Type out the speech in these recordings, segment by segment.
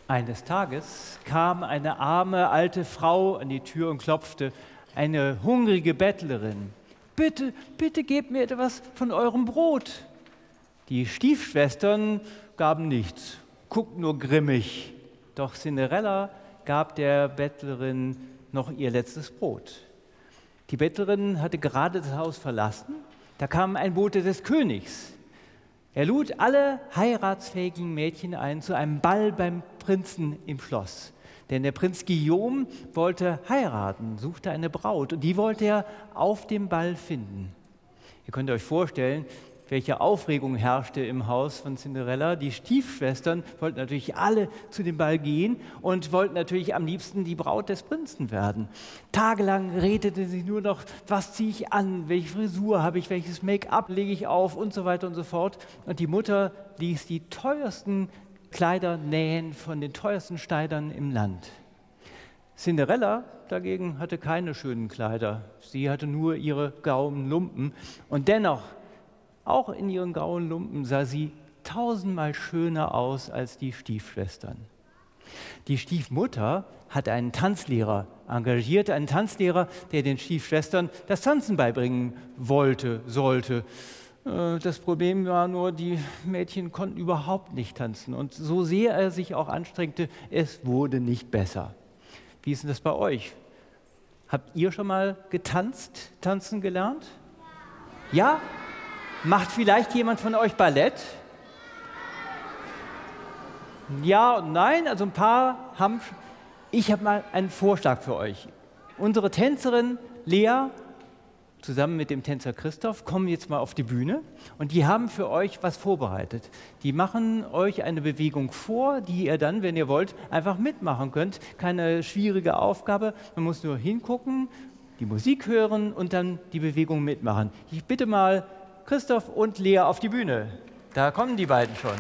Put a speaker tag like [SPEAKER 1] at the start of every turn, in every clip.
[SPEAKER 1] Eines Tages kam eine arme alte Frau an die Tür und klopfte, eine hungrige Bettlerin. Bitte, bitte gebt mir etwas von eurem Brot. Die Stiefschwestern gaben nichts, guckten nur grimmig. Doch Cinderella gab der Bettlerin noch ihr letztes Brot. Die Bettlerin hatte gerade das Haus verlassen, da kam ein Bote des Königs. Er lud alle heiratsfähigen Mädchen ein zu einem Ball beim Prinzen im Schloss. Denn der Prinz Guillaume wollte heiraten, suchte eine Braut und die wollte er auf dem Ball finden. Ihr könnt euch vorstellen, welche Aufregung herrschte im Haus von Cinderella. Die Stiefschwestern wollten natürlich alle zu dem Ball gehen und wollten natürlich am liebsten die Braut des Prinzen werden. Tagelang redete sie nur noch, was ziehe ich an, welche Frisur habe ich, welches Make-up lege ich auf und so weiter und so fort. Und die Mutter ließ die teuersten Kleider nähen von den teuersten Schneidern im Land. Cinderella dagegen hatte keine schönen Kleider. Sie hatte nur ihre grauen Lumpen und dennoch, auch in ihren grauen Lumpen sah sie tausendmal schöner aus als die Stiefschwestern. Die Stiefmutter hatte einen Tanzlehrer engagiert, einen Tanzlehrer, der den Stiefschwestern das Tanzen beibringen sollte. Das Problem war nur, die Mädchen konnten überhaupt nicht tanzen. Und so sehr er sich auch anstrengte, es wurde nicht besser. Wie ist denn das bei euch? Habt ihr schon mal tanzen gelernt? Ja? Macht vielleicht jemand von euch Ballett? Ja und nein, also ein paar haben. Ich habe mal einen Vorschlag für euch. Unsere Tänzerin Lea zusammen mit dem Tänzer Christoph kommen jetzt mal auf die Bühne und die haben für euch was vorbereitet. Die machen euch eine Bewegung vor, die ihr dann, wenn ihr wollt, einfach mitmachen könnt. Keine schwierige Aufgabe, man muss nur hingucken, die Musik hören und dann die Bewegung mitmachen. Ich bitte mal Christoph und Lea auf die Bühne. Da kommen die beiden schon.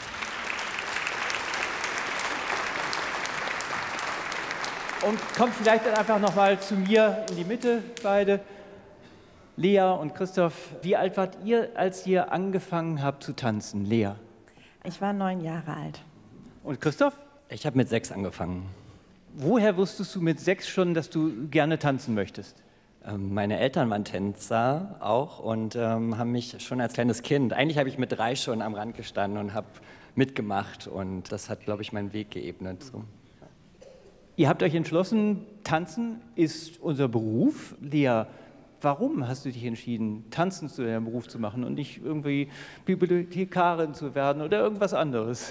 [SPEAKER 1] Und kommt vielleicht dann einfach nochmal zu mir in die Mitte, beide. Lea und Christoph, wie alt wart ihr, als ihr angefangen habt zu tanzen? Lea?
[SPEAKER 2] Ich war 9 Jahre alt.
[SPEAKER 1] Und Christoph?
[SPEAKER 3] Ich habe mit 6 angefangen.
[SPEAKER 1] Woher wusstest du mit 6 schon, dass du gerne tanzen möchtest?
[SPEAKER 3] Meine Eltern waren Tänzer auch und haben mich schon als kleines Kind, eigentlich habe ich mit 3 schon am Rand gestanden und habe mitgemacht und das hat, glaube ich, meinen Weg geebnet. So.
[SPEAKER 1] Ihr habt euch entschlossen, Tanzen ist unser Beruf. Lea, warum hast du dich entschieden, Tanzen zu deinem Beruf zu machen und nicht irgendwie Bibliothekarin zu werden oder irgendwas anderes?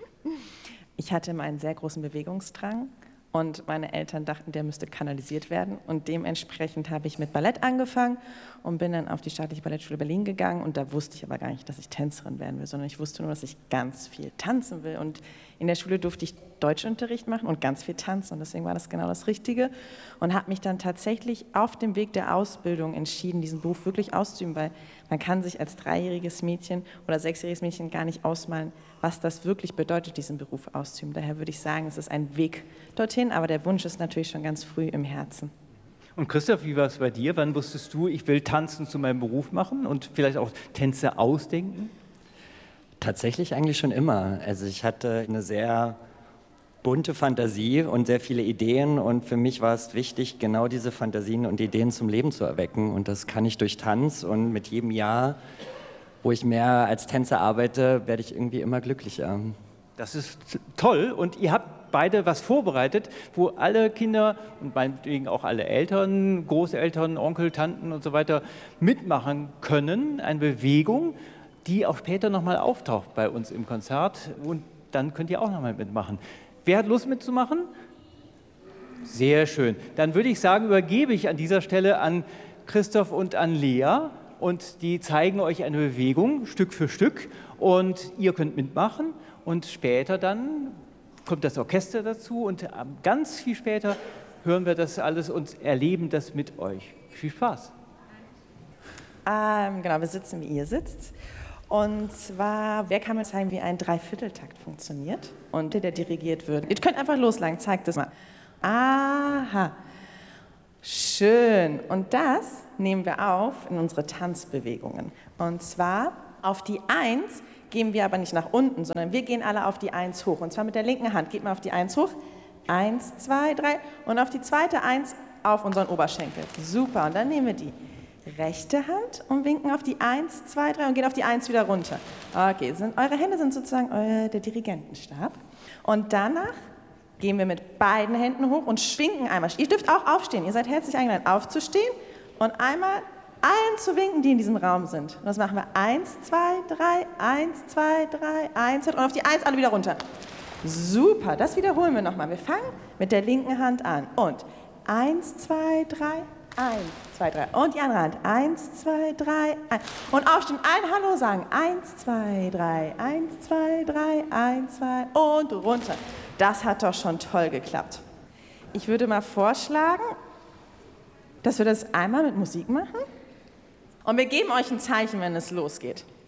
[SPEAKER 2] Ich hatte immer einen sehr großen Bewegungsdrang und meine Eltern dachten, der müsste kanalisiert werden und dementsprechend habe ich mit Ballett angefangen und bin dann auf die Staatliche Ballettschule Berlin gegangen und da wusste ich aber gar nicht, dass ich Tänzerin werden will, sondern ich wusste nur, dass ich ganz viel tanzen will und in der Schule durfte ich Deutschunterricht machen und ganz viel tanzen und deswegen war das genau das Richtige und habe mich dann tatsächlich auf dem Weg der Ausbildung entschieden, diesen Beruf wirklich auszuüben, weil man kann sich als 3-jähriges Mädchen oder 6-jähriges Mädchen gar nicht ausmalen, was das wirklich bedeutet, diesen Beruf auszuüben. Daher würde ich sagen, es ist ein Weg dorthin, aber der Wunsch ist natürlich schon ganz früh im Herzen.
[SPEAKER 1] Und Christoph, wie war es bei dir? Wann wusstest du, ich will Tanzen zu meinem Beruf machen und vielleicht auch Tänze ausdenken?
[SPEAKER 3] Tatsächlich eigentlich schon immer. Also ich hatte eine sehr bunte Fantasie und sehr viele Ideen und für mich war es wichtig, genau diese Fantasien und Ideen zum Leben zu erwecken und das kann ich durch Tanz und mit jedem Jahr, wo ich mehr als Tänzer arbeite, werde ich irgendwie immer glücklicher.
[SPEAKER 1] Das ist toll und ihr habt beide was vorbereitet, wo alle Kinder und meinetwegen auch alle Eltern, Großeltern, Onkel, Tanten und so weiter mitmachen können. Eine Bewegung, die auch später nochmal auftaucht bei uns im Konzert und dann könnt ihr auch nochmal mitmachen. Wer hat Lust mitzumachen? Sehr schön. Dann würde ich sagen, übergebe ich an dieser Stelle an Christoph und an Lea und die zeigen euch eine Bewegung Stück für Stück und ihr könnt mitmachen und später dann kommt das Orchester dazu und ganz viel später hören wir das alles und erleben das mit euch. Viel Spaß.
[SPEAKER 2] Genau, wir sitzen, wie ihr sitzt. Und zwar, wer kann mir zeigen, wie ein Dreivierteltakt funktioniert und der dirigiert wird? Ihr könnt einfach loslegen, zeigt es mal. Aha, schön. Und das nehmen wir auf in unsere Tanzbewegungen. Und zwar auf die 1 gehen wir aber nicht nach unten, sondern wir gehen alle auf die 1 hoch. Und zwar mit der linken Hand. Geht mal auf die 1 hoch. 1, 2, 3. Und auf die zweite 1 auf unseren Oberschenkel. Super. Und dann nehmen wir die rechte Hand und winken auf die 1, 2, 3 und gehen auf die 1 wieder runter. Okay, eure Hände sind sozusagen der Dirigentenstab. Und danach gehen wir mit beiden Händen hoch und schwingen einmal. Ihr dürft auch aufstehen. Ihr seid herzlich eingeladen, aufzustehen und einmal allen zu winken, die in diesem Raum sind. Und das machen wir 1, 2, 3, 1, 2, 3, 1, 2, und auf die 1 alle wieder runter. Super, das wiederholen wir nochmal. Wir fangen mit der linken Hand an. Und 1, 2, 3, 1, 2, 3. Und die andere Hand. 1, 2, 3, 1. Und aufstehen, ein Hallo sagen. 1, 2, 3, 1, 2, 3, 1, 2 und runter. Das hat doch schon toll geklappt. Ich würde mal vorschlagen, dass wir das einmal mit Musik machen. Und wir geben euch ein Zeichen, wenn es losgeht.